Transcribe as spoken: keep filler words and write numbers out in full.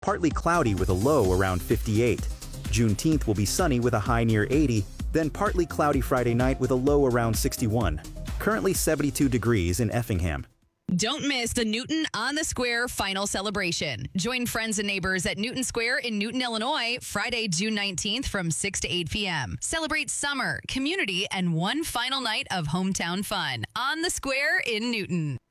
partly cloudy with a low around fifty-eight. Juneteenth will be sunny with a high near eighty, then partly cloudy Friday night with a low around sixty-one. Currently seventy-two degrees in Effingham. Don't miss the Newton on the Square final celebration. Join friends and neighbors at Newton Square in Newton, Illinois, Friday, June nineteenth from six to eight p.m. Celebrate summer, community, and one final night of hometown fun on the Square in Newton.